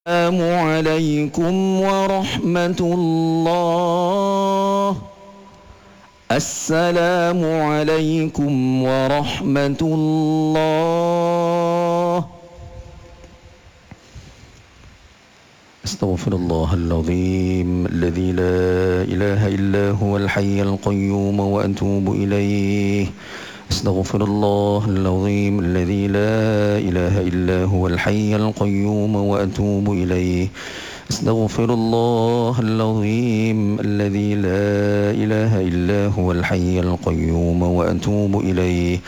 السلام عليكم ورحمة الله. السلام عليكم ورحمة الله. أستغفر الله العظيم الذي لا إله إلا هو الحي القيوم وأتوب إليه. أستغفر الله العظيم الذي لا إله إلا هو الحي القيوم وأتوب إليه. أستغفر الله العظيم الذي لا إله إلا هو الحي القيوم وأتوب إليه.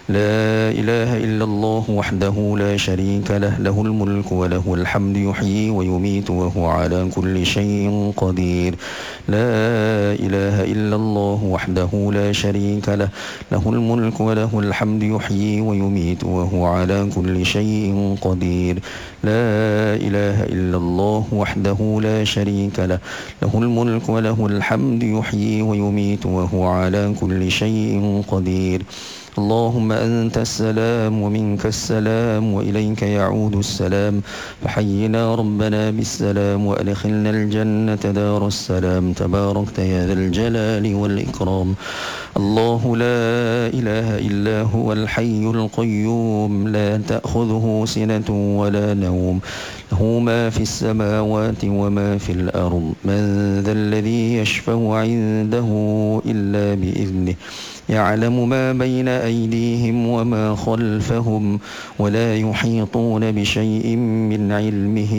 لا إله إلا الله وحده لا شريك له، له الملك وله الحمد يحيي ويميت وهو على كل شيء قدير. لا إله إلا الله وحده لا شريك له، له الملك وله الحمد يحيي ويميت وهو على كل شيء قدير. لا إله إلا الله وحده لا شريك له، له الملك وله الحمد يحيي ويميت وهو على كل شيء قدير. اللهم أنت السلام ومنك السلام وإليك يعود السلام، فحينا ربنا بالسلام وأدخلنا الجنة دار السلام، تباركت يا ذا الجلال والإكرام. الله لا إله إلا هو الحي القيوم لا تأخذه سنة ولا نوم، له ما في السماوات وما في الأرض. من ذا الذي يشفع عنده إلا بإذنه، يعلم ما بين أيديهم وما خلفهم، ولا يحيطون بشيء من علمه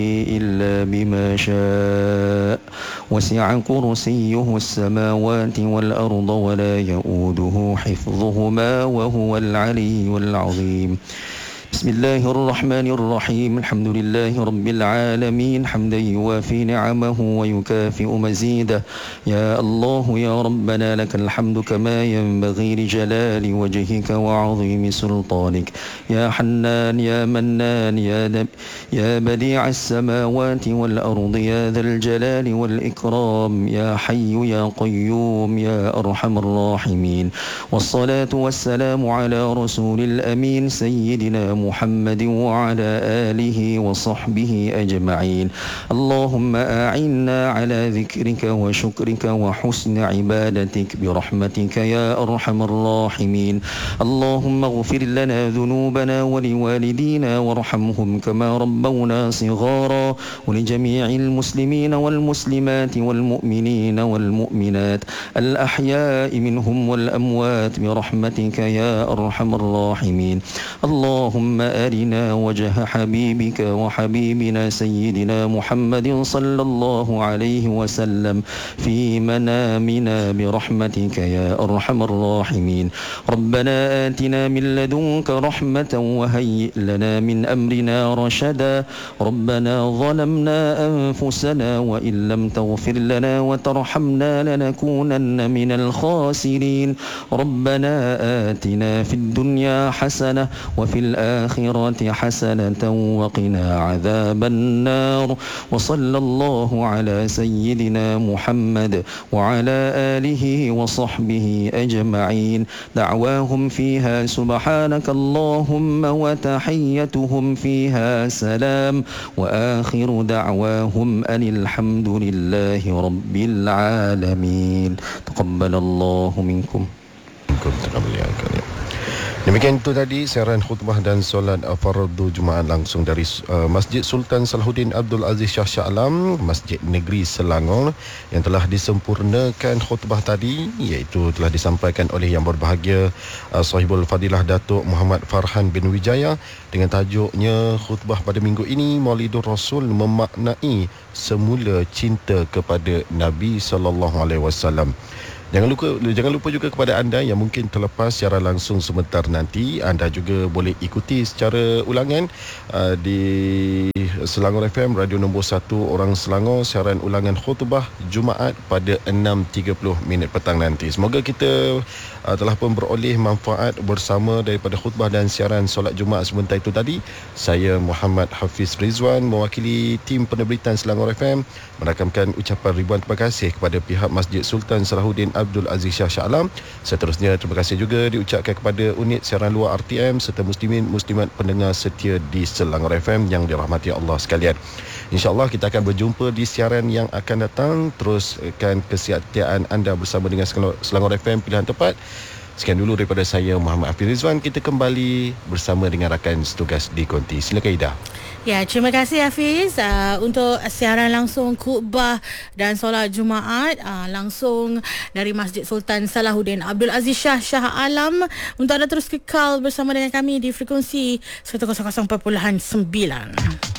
إلا بما شاء. وسع كرسيه السماوات والأرض ولا يؤوده حفظهما وهو العلي العظيم. بسم الله الرحمن الرحيم. الحمد لله رب العالمين حمدا يوافي نعمه ويكافئ مزيده. يا الله يا ربنا لك الحمد كما ينبغي لجلال وجهك وعظيم سلطانك. يا حنان يا منان يا بديع السماوات والأرض يا ذا الجلال والإكرام. يا حي يا قيوم يا أرحم الراحمين. والصلاة والسلام على رسول الأمين سيدنا محمد وعلى آله وصحبه أجمعين. اللهم أعنا على ذكرك وشكرك وحسن عبادتك برحمتك يا أرحم الراحمين. اللهم اغفر لنا ذنوبنا ولوالدينا وارحمهم كما ربونا صغارا، ولجميع المسلمين والمسلمات والمؤمنين والمؤمنات الأحياء منهم والأموات برحمتك يا أرحم الراحمين. اللهم أرنا وجه حبيبك وحبيبنا سيدنا محمد صلى الله عليه وسلم في منامنا برحمتك يا أرحم الراحمين. ربنا آتنا من لدنك رحمة وهيئ لنا من أمرنا رشدا. ربنا ظلمنا أنفسنا وإن لم تغفر لنا وترحمنا لنكونن من الخاسرين. ربنا آتنا في الدنيا حسنة وفي الآخرة حسنة وقنا عذاب النار. وصلى الله على سيدنا محمد وعلى آله وصحبه أجمعين. دعواهم فيها سبحانك اللهم وتحيتهم فيها سلام، وآخر دعواهم أن الحمد لله رب العالمين. تقبل الله منكم. Demikian itu tadi siaran khutbah dan solat fardu Jumaat langsung dari Masjid Sultan Salahuddin Abdul Aziz Shah Alam, Masjid Negeri Selangor, yang telah disempurnakan khutbah tadi, iaitu telah disampaikan oleh yang berbahagia Sahibul Fadilah Datuk Muhammad Farhan bin Wijaya dengan tajuknya khutbah pada minggu ini, Maulidur Rasul memaknai semula cinta kepada Nabi sallallahu alaihi wasallam. Jangan lupa juga kepada anda yang mungkin terlepas secara langsung sebentar nanti, anda juga boleh ikuti secara ulangan di Selangor FM, radio nombor 1 orang Selangor, siaran ulangan khutbah Jumaat pada 6.30 petang nanti. Semoga kita telah pun beroleh manfaat bersama daripada khutbah dan siaran solat Jumaat sebentar itu tadi. Saya Muhammad Hafiz Rizwan mewakili tim penerberitan Selangor FM merakamkan ucapan ribuan terima kasih kepada pihak Masjid Sultan Salahuddin Abdul Aziz Shah Alam. Seterusnya terima kasih juga diucapkan kepada unit siaran luar RTM serta muslimin muslimat pendengar setia di Selangor FM yang dirahmati Allah sekalian. InsyaAllah kita akan berjumpa di siaran yang akan datang. Teruskan kesetiaan anda bersama dengan Selangor FM Pilihan Tepat. Sekian dulu daripada saya, Muhammad Hafiz Rizwan. Kita kembali bersama dengan rakan setugas di Konti. Silakan Ida. Ya, terima kasih Hafiz untuk siaran langsung khutbah dan solat Jumaat langsung dari Masjid Sultan Salahuddin Abdul Aziz Shah Alam. Untuk anda terus kekal bersama dengan kami di frekuensi 100.9.